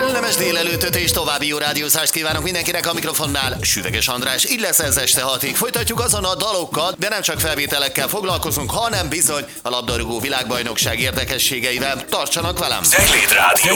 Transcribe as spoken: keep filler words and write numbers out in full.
Kellemes délelőtöt és további jó rádiózást kívánok mindenkinek a mikrofonnál. Süveges András, így lesz ez este hatig. Folytatjuk azon a dalokkal, de nem csak felvételekkel foglalkozunk, hanem bizony a labdarúgó világbajnokság érdekességeivel. Tartsanak velem! Zegléd Rádió!